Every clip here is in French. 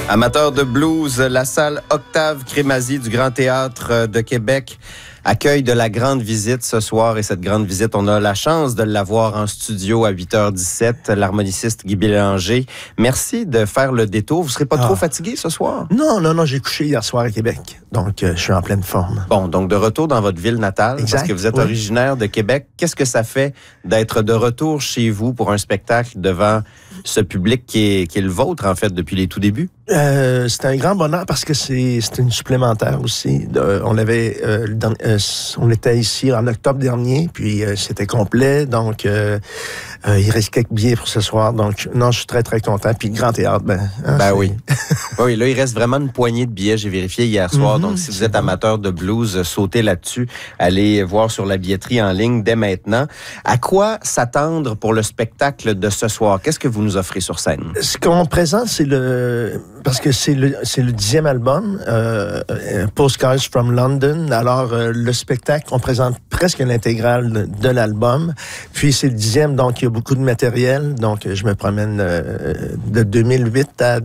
Amateurs de blues, la salle Octave Crémazie du Grand Théâtre de Québec accueille de la grande visite ce soir. Et cette grande visite, on a la chance de l'avoir en studio à 8h17, l'harmoniciste Guy Bélanger. Merci de faire le détour. Vous ne serez pas trop fatigué ce soir? Non, j'ai couché hier soir à Québec. Donc, je suis en pleine forme. Bon, donc de retour dans votre ville natale, exact, parce que vous êtes originaire de Québec. Qu'est-ce que ça fait d'être de retour chez vous pour un spectacle devant ce public qui est le vôtre, en fait, depuis les tout débuts? C'est un grand bonheur parce que c'est une supplémentaire aussi. On était ici en octobre dernier, puis c'était complet. Donc, il reste quelques billets pour ce soir. Donc, non, je suis très, très content. Puis le Grand Théâtre, oui. Oui, là, il reste vraiment une poignée de billets. J'ai vérifié hier soir. Donc, si vous êtes amateur de blues, sautez là-dessus. Allez voir sur la billetterie en ligne dès maintenant. À quoi s'attendre pour le spectacle de ce soir? Qu'est-ce que vous nous offrez sur scène? Ce qu'on présente, parce que c'est le 10e album, Postcards from London. Alors, le spectacle, on présente presque l'intégrale de l'album. Puis, c'est le 10e, donc il y a beaucoup de matériel. Donc, je me promène de 2008 à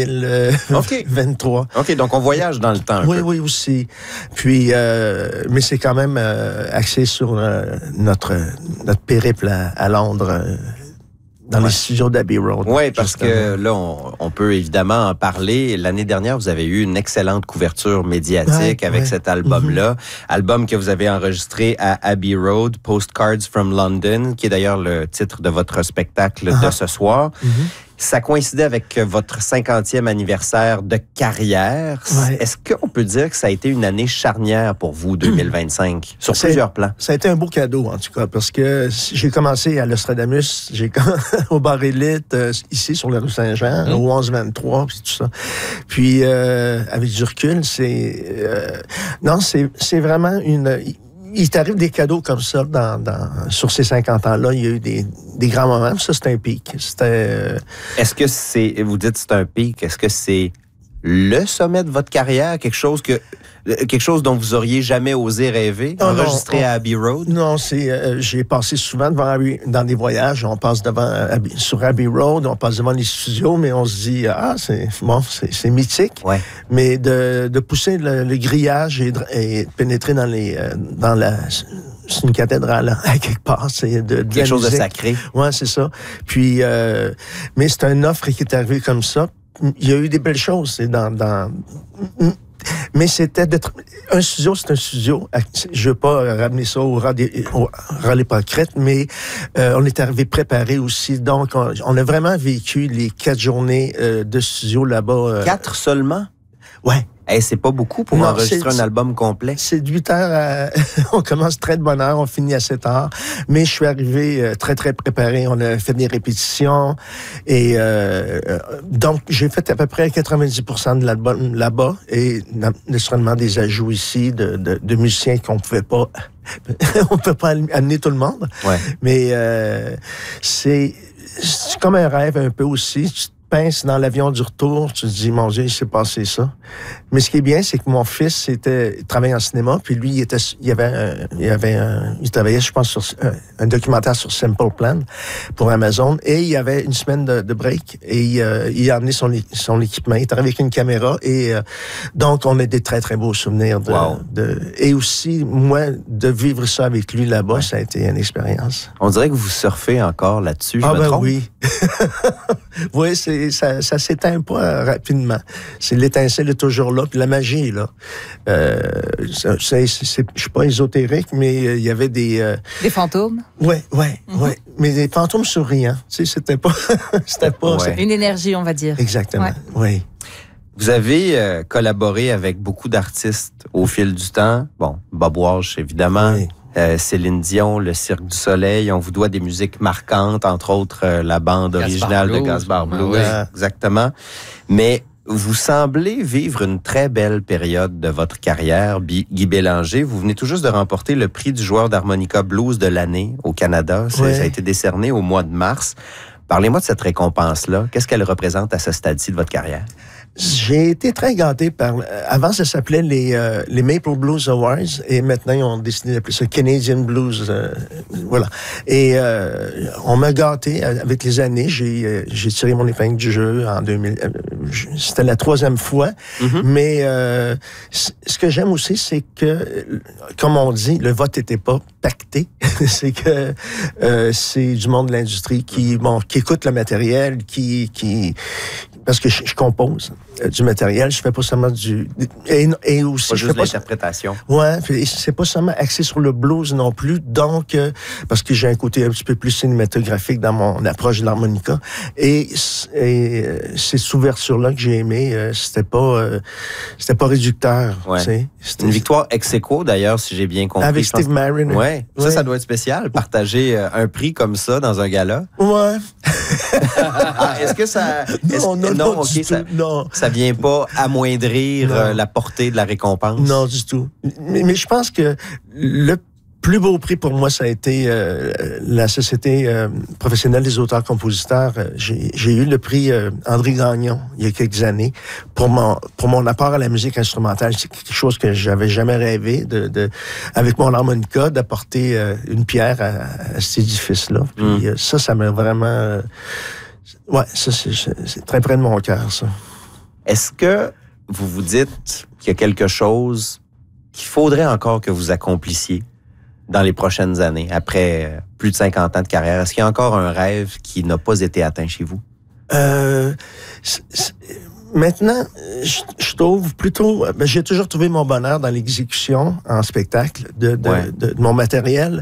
2023. OK, donc on voyage dans le temps. Oui, aussi. Puis, mais c'est quand même axé sur notre périple à Londres. Dans les studios d'Abbey Road. Oui, parce que là, on peut évidemment en parler. L'année dernière, vous avez eu une excellente couverture médiatique avec cet album-là. Album que vous avez enregistré à Abbey Road, Postcards from London, qui est d'ailleurs le titre de votre spectacle de ce soir. Ça coïncidait avec votre 50e anniversaire de carrière. Est-ce qu'on peut dire que ça a été une année charnière pour vous, 2025, sur plusieurs plans? Ça a été un beau cadeau, en tout cas, parce que j'ai commencé à l'Ostradamus, au Bar Élite, ici, sur la rue Saint-Jean, au 1123, puis tout ça. Puis, avec du recul, c'est vraiment une... Il t'arrive des cadeaux comme ça sur ces 50 ans-là. Il y a eu des grands moments. Ça, c'est un pic. Est-ce que vous dites c'est un pic, est-ce que c'est le sommet de votre carrière? Quelque chose dont vous auriez jamais osé rêver, enregistrer à Abbey Road? Non, j'ai passé souvent dans des voyages. On passe sur Abbey Road, on passe devant les studios, mais on se dit, c'est mythique. Ouais. Mais de pousser le grillage et de pénétrer c'est une cathédrale, à quelque part. C'est quelque chose de sacré. Oui, c'est ça. Puis, mais c'est une offre qui est arrivée comme ça. Il y a eu des belles choses. Mais c'était un studio, c'est un studio. Je veux pas ramener ça au ras les pâquerettes, mais on est arrivé préparé aussi. Donc, on a vraiment vécu les 4 journées de studio là-bas. 4 seulement? Ouais. C'est pas beaucoup pour enregistrer un album complet. C'est de 8 heures on commence très de bonne heure, on finit à 7 heures. Mais je suis arrivé très, très préparé. On a fait des répétitions. Et donc, j'ai fait à peu près 90% de l'album là-bas. Et naturellement, des ajouts ici de musiciens qu'on pouvait pas... on peut pas amener tout le monde. Ouais. Mais c'est comme un rêve un peu aussi. Pince dans l'avion du retour, tu te dis, mon Dieu, il s'est passé ça. Mais ce qui est bien, c'est que mon fils travaillait en cinéma, puis lui, il travaillait, je pense, sur un documentaire sur Simple Plan pour Amazon, et il y avait une semaine de break, et il a amené son équipement, il est arrivé avec une caméra, et donc, on a des très, très beaux souvenirs et aussi, moi, de vivre ça avec lui là-bas, ça a été une expérience. On dirait que vous surfez encore là-dessus, je me trompe? Oui. Oui, ça s'éteint pas rapidement. L'étincelle est toujours là, puis la magie est là. Je suis pas ésotérique, mais il y avait des fantômes? Oui. Mais des fantômes souriants. Tu sais, c'était pas... Une énergie, on va dire. Exactement, oui. Vous avez collaboré avec beaucoup d'artistes au fil du temps. Bon, Bob Walsh, évidemment. Oui. Céline Dion, le Cirque du Soleil. On vous doit des musiques marquantes, entre autres la bande originale de Gaspard Blues. Exactement. Mais vous semblez vivre une très belle période de votre carrière, Guy Bélanger. Vous venez tout juste de remporter le prix du joueur d'harmonica blues de l'année au Canada. Ça a été décerné au mois de mars. Parlez-moi de cette récompense-là. Qu'est-ce qu'elle représente à ce stade-ci de votre carrière? J'ai été très gâté avant, ça s'appelait les Maple Blues Awards, et maintenant, ils ont décidé d'appeler ça Canadian Blues. Voilà. Et on m'a gâté avec les années. J'ai tiré mon épingle du jeu en c'était la 3e fois. Mais ce que j'aime aussi, c'est que, comme on dit, le vote n'était pas pacté. C'est que c'est du monde de l'industrie qui écoute le matériel, parce que je compose du matériel, je fais pas seulement et aussi pas juste l'interprétation. Ouais, c'est pas seulement axé sur le blues non plus, donc parce que j'ai un côté un petit peu plus cinématographique dans mon approche de l'harmonica et c'est cette ouverture-là que j'ai aimé, c'était pas réducteur. Ouais. C'était une victoire ex aequo d'ailleurs, si j'ai bien compris. Avec Steve Marin. Ouais. Ça doit être spécial, partager un prix comme ça dans un gala. Ouais. Est-ce que ça... Non. Ça vient pas amoindrir la portée de la récompense? Non, du tout. Mais je pense que le plus beau prix pour moi, ça a été la Société professionnelle des auteurs-compositeurs. J'ai eu le prix André Gagnon il y a quelques années pour mon apport à la musique instrumentale. C'est quelque chose que j'avais jamais rêvé avec mon harmonica, d'apporter une pierre à cet édifice-là. Puis ça m'a vraiment... ça c'est très près de mon cœur, ça. Est-ce que vous vous dites qu'il y a quelque chose qu'il faudrait encore que vous accomplissiez dans les prochaines années, après plus de 50 ans de carrière? Est-ce qu'il y a encore un rêve qui n'a pas été atteint chez vous? Maintenant, je trouve plutôt... j'ai toujours trouvé mon bonheur dans l'exécution en spectacle de mon matériel.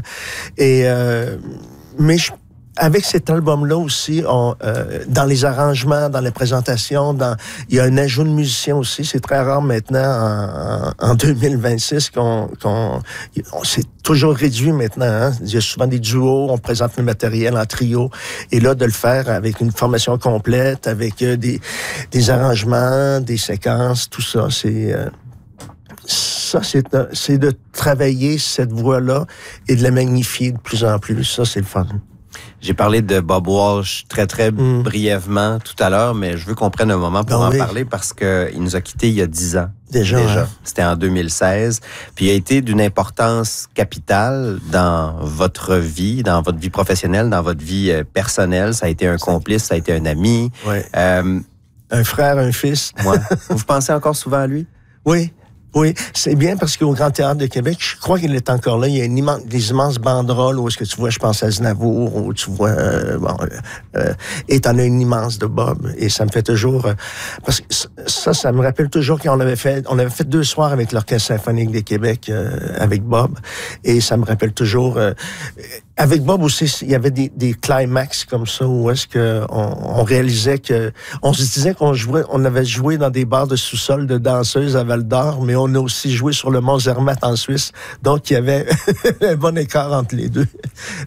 Mais avec cet album-là aussi, dans les arrangements, dans les présentations, il y a un ajout de musiciens aussi. C'est très rare maintenant, en 2026, c'est toujours réduit maintenant. Hein? Il y a souvent des duos, on présente le matériel en trio. Et là, de le faire avec une formation complète, avec des arrangements, des séquences, tout ça, c'est de travailler cette voix-là et de la magnifier de plus en plus. Ça, c'est le fun. J'ai parlé de Bob Walsh très, très brièvement tout à l'heure, mais je veux qu'on prenne un moment pour en parler parce qu'il nous a quittés il y a 10 ans. Déjà. Hein? C'était en 2016. Puis il a été d'une importance capitale dans votre vie professionnelle, dans votre vie personnelle. Ça a été un complice, ça a été un ami. Ouais. Un frère, un fils. Ouais. Vous pensez encore souvent à lui? Oui, c'est bien parce qu'au Grand Théâtre de Québec, je crois qu'il est encore là. Il y a des immenses banderoles où est-ce que tu vois, je pense à Aznavour, où tu vois, et t'en as une immense de Bob. Et ça me fait toujours, parce que ça me rappelle toujours qu'on avait fait 2 soirs avec l'Orchestre symphonique de Québec, avec Bob. Et ça me rappelle toujours, avec Bob aussi, il y avait des climax comme ça où est-ce que on réalisait que, on se disait on avait joué dans des bars de sous-sol de danseuses à Val-d'Or, mais on a aussi joué sur le Mont Zermatt en Suisse. Donc, il y avait un bon écart entre les deux.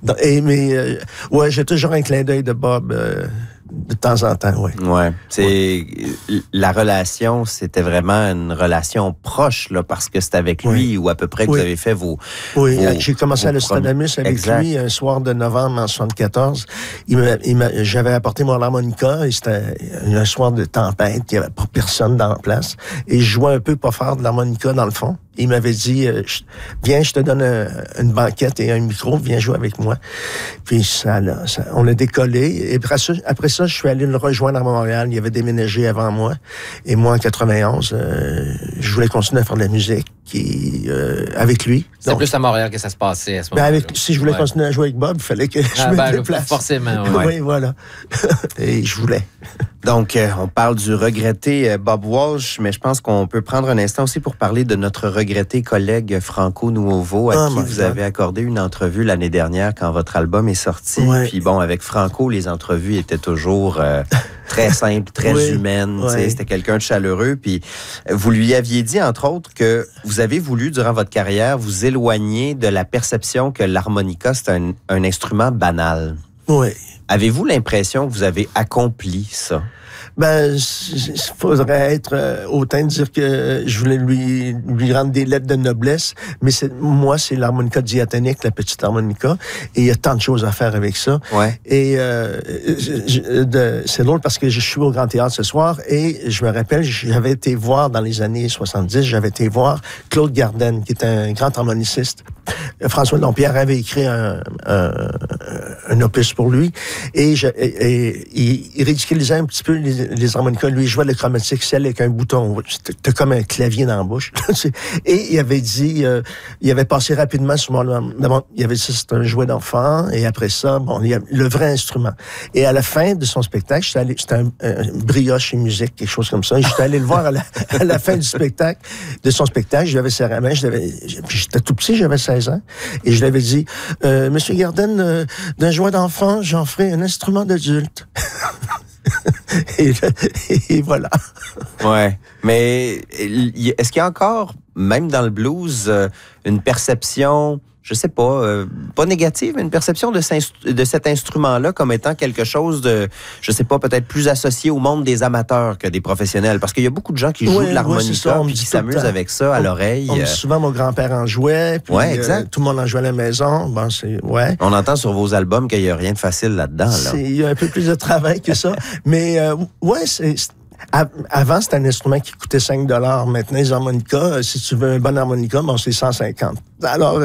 J'ai toujours un clin d'œil de Bob de temps en temps, oui. Ouais. La relation, c'était vraiment une relation proche, là, parce que c'est avec lui ou à peu près que vous avez fait vos... Oui, j'ai commencé à l'Ostradamus avec lui un soir de novembre en 1974. J'avais apporté mon harmonica et c'était un soir de tempête, il n'y avait pas personne dans la place. Et je jouais un peu pas fort de l'harmonica dans le fond. Il m'avait dit, viens, je te donne une banquette et un micro, viens jouer avec moi. Puis on a décollé. Et après ça, je suis allé le rejoindre à Montréal. Il avait déménagé avant moi. Et moi, en 91, je voulais continuer à faire de la musique avec lui. C'est plus à Montréal que ça se passait à ce moment-là. Si je voulais continuer à jouer avec Bob, il fallait que je me déplace. Forcément, oui, voilà. Et je voulais. Donc, on parle du regretté Bob Walsh, mais je pense qu'on peut prendre un instant aussi pour parler de notre regretté collègue Franco Nuovo, à qui vous avez accordé une entrevue l'année dernière quand votre album est sorti. Ouais. Puis bon, avec Franco, les entrevues étaient toujours très simples, très humaines. C'était quelqu'un de chaleureux. Puis vous lui aviez dit, entre autres, que vous avez voulu, durant votre carrière, vous éloigner de la perception que l'harmonica, c'est un instrument banal. Oui. Avez-vous l'impression que vous avez accompli ça? Il faudrait être autant de dire que je voulais lui rendre des lettres de noblesse, mais moi, c'est l'harmonica diatonique, la petite harmonica, et il y a tant de choses à faire avec ça. Ouais. Et c'est drôle parce que je suis au Grand Théâtre ce soir, et je me rappelle, j'avais été voir dans les années 70, j'avais été voir Claude Garden, qui est un grand harmoniciste. François Dompierre avait écrit un opus pour lui, et il ridiculisait un petit peu les harmonicas. Lui, il jouait le chromatique ciel avec un bouton. C'était comme un clavier dans la bouche. Et il avait dit, il avait passé rapidement sur il avait dit ça, c'est un jouet d'enfant. Et après ça, bon, il y a le vrai instrument. Et à la fin de son spectacle, c'était un brioche et musique, quelque chose comme ça. Et j'étais allé le voir à la fin de son spectacle. Je lui avais serré la main. Puis j'étais tout petit, j'avais 16 ans. Et je lui avais dit, Monsieur Garden, d'un jouet d'enfant, j'en ferai un instrument d'adulte. et voilà. Ouais. Mais est-ce qu'il y a encore, même dans le blues, une perception, je sais pas, pas négative, mais une perception de cet instrument-là comme étant quelque chose de, je sais pas, peut-être plus associé au monde des amateurs que des professionnels? Parce qu'il y a beaucoup de gens qui jouent de l'harmonica et qui s'amusent avec ça à l'oreille. Souvent, mon grand-père en jouait. Puis, exact. Tout le monde en jouait à la maison. Bon, on entend sur vos albums qu'il n'y a rien de facile là-dedans. Il y a un peu plus de travail que ça. Mais avant, c'était un instrument qui coûtait 5 $. Maintenant, les harmonicas, si tu veux un bon harmonica, bon, c'est 150. Alors,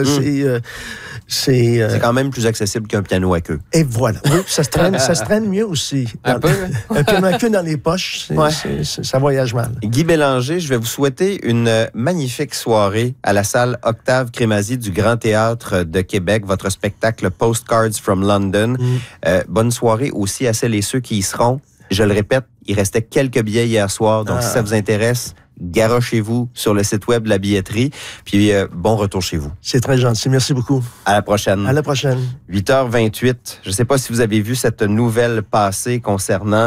c'est quand même plus accessible qu'un piano à queue. Et voilà. Oui, ça se traîne mieux aussi. Un peu. Un piano à queue dans les poches, ça voyage mal. Guy Bélanger, je vais vous souhaiter une magnifique soirée à la salle Octave Crémazie du Grand Théâtre de Québec, votre spectacle Postcards from London. Bonne soirée aussi à celles et ceux qui y seront. Je le répète, il restait quelques billets hier soir, donc si ça vous intéresse, garochez-vous sur le site web de la billetterie, puis bon retour chez vous. C'est très gentil, merci beaucoup. À la prochaine. À la prochaine. 8h28, je ne sais pas si vous avez vu cette nouvelle passer concernant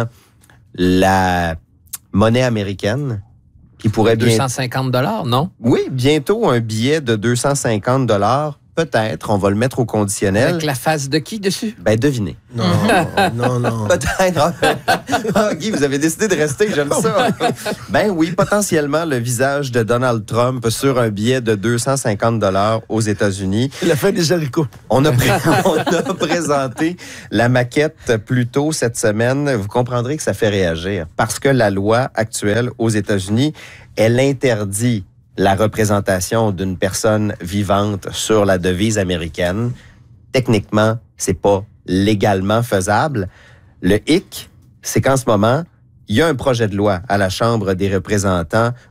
la monnaie américaine, qui pourrait bien... 250 $, non? Oui, bientôt un billet de 250 $. Peut-être, on va le mettre au conditionnel. Avec la face de qui dessus? Ben, devinez. Non. Peut-être. Guy, vous avez décidé de rester, j'aime ça. Ben oui, potentiellement le visage de Donald Trump sur un billet de 250 $ aux États-Unis. La fin des haricots. On a présenté la maquette plus tôt cette semaine. Vous comprendrez que ça fait réagir parce que la loi actuelle aux États-Unis, elle interdit la représentation d'une personne vivante sur la devise américaine. Techniquement, c'est pas légalement faisable. Le hic, c'est qu'en ce moment, il y a un projet de loi à la Chambre des représentants